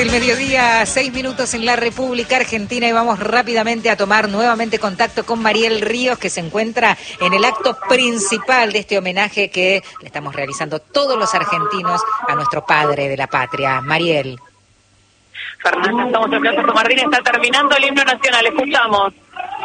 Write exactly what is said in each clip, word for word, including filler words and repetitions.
del mediodía, seis minutos en la República Argentina, y vamos rápidamente a tomar nuevamente contacto con Mariel Ríos, que se encuentra en el acto principal de este homenaje que le estamos realizando todos los argentinos a nuestro padre de la patria. Mariel. Fernanda, estamos en Plaza San Martín, está terminando el himno nacional, escuchamos.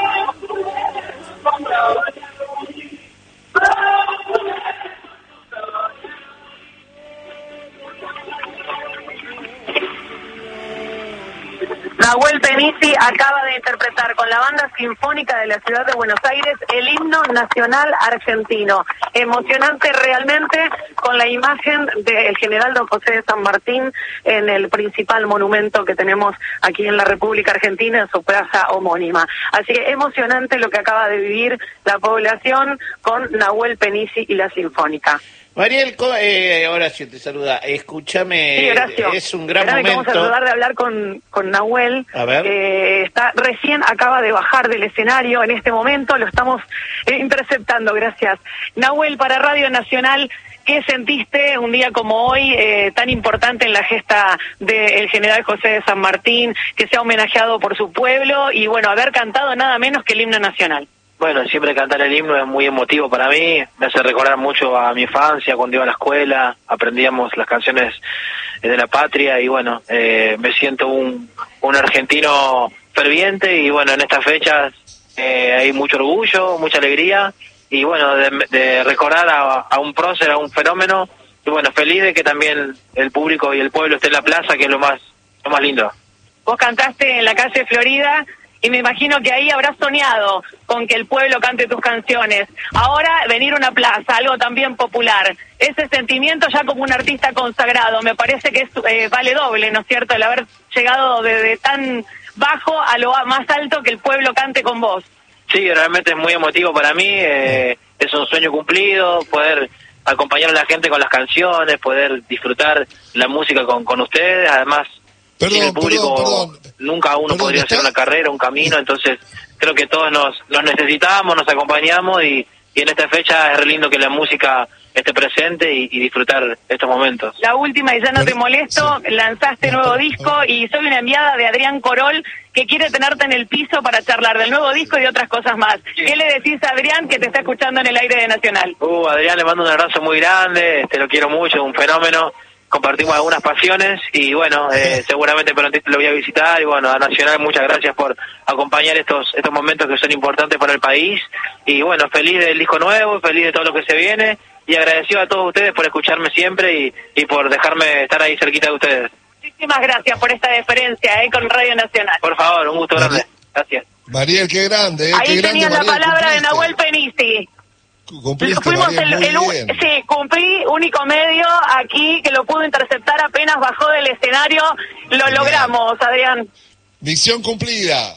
Nahuel Penisi acaba de interpretar con la Banda Sinfónica de la Ciudad de Buenos Aires el himno nacional argentino. Emocionante realmente, con la imagen del general don José de San Martín en el principal monumento que tenemos aquí en la República Argentina, en su plaza homónima. Así que emocionante lo que acaba de vivir la población con Nahuel Penisi y la Sinfónica. Mariel, eh, Horacio te saluda. Escúchame, sí, Horacio, es un gran momento. Vamos a tratar de hablar con, con Nahuel. A ver. Eh, está recién acaba de bajar del escenario en este momento, lo estamos eh, interceptando, gracias. Nahuel, para Radio Nacional, ¿qué sentiste un día como hoy, eh, tan importante en la gesta del general José de San Martín, que se ha homenajeado por su pueblo y, bueno, haber cantado nada menos que el himno nacional? Bueno, siempre cantar el himno es muy emotivo para mí, me hace recordar mucho a mi infancia, cuando iba a la escuela, aprendíamos las canciones de la patria y bueno, eh, me siento un, un argentino ferviente y bueno, en estas fechas eh, hay mucho orgullo, mucha alegría y bueno, de, de recordar a, a un prócer, a un fenómeno y bueno, feliz de que también el público y el pueblo esté en la plaza, que es lo más, lo más lindo. Vos cantaste en la calle Florida y me imagino que ahí habrás soñado con que el pueblo cante tus canciones. Ahora venir a una plaza, algo también popular, ese sentimiento ya como un artista consagrado, me parece que es, eh, vale doble, ¿no es cierto?, el haber llegado de, de tan bajo a lo más alto, que el pueblo cante con vos. Sí, realmente es muy emotivo para mí, eh, es un sueño cumplido, poder acompañar a la gente con las canciones, poder disfrutar la música con, con ustedes, además... Perdón, sin el público perdón, perdón. nunca uno Perdón, podría ¿está? hacer una carrera, un camino, entonces creo que todos nos, nos necesitamos, nos acompañamos y, y en esta fecha es re lindo que la música esté presente y, y disfrutar estos momentos. La última, y ya no te Perdón, molesto, sí. lanzaste nuevo disco y soy una enviada de Adrián Corol que quiere tenerte en el piso para charlar del nuevo disco y de otras cosas más. Sí. ¿Qué le decís a Adrián, que te está escuchando en el aire de Nacional? Uh, Adrián, le mando un abrazo muy grande, te lo quiero mucho, un fenómeno. Compartimos algunas pasiones y bueno, eh, seguramente prontito lo voy a visitar y bueno, a Nacional muchas gracias por acompañar estos estos momentos que son importantes para el país y bueno, feliz del disco nuevo, feliz de todo lo que se viene y agradecido a todos ustedes por escucharme siempre y, y por dejarme estar ahí cerquita de ustedes. Muchísimas gracias por esta deferencia eh, con Radio Nacional. Por favor, un gusto grande. Gracias. Mariel, qué grande, eh, Ahí qué grande, tenías la Mariel, palabra de cumpliste. Nahuel Penisi. Cumpliste, Fuimos Mariel, el, muy el, bien. sí, cumplí, único medio aquí que lo pudo interceptar apenas bajó del escenario. Lo Genial. logramos, Adrián. Misión cumplida.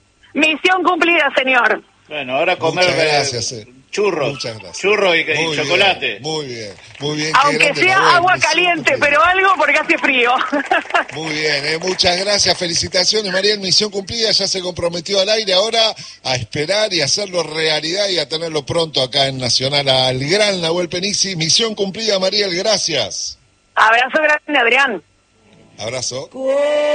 Misión cumplida, señor. Bueno, ahora comer Muchas eh, gracias, eh. churros, Muchas gracias. churros y, y Muy bien, chocolate. muy bien, muy bien. qué Aunque grande, sea Nahuel, agua misión caliente, cumplida. pero algo porque hace frío. Muy bien, eh, muchas gracias, felicitaciones, Mariel, misión cumplida, ya se comprometió al aire, ahora a esperar y hacerlo realidad y a tenerlo pronto acá en Nacional al gran Nahuel Penisi. Misión cumplida, Mariel, gracias. Abrazo grande, Adrián. Abrazo.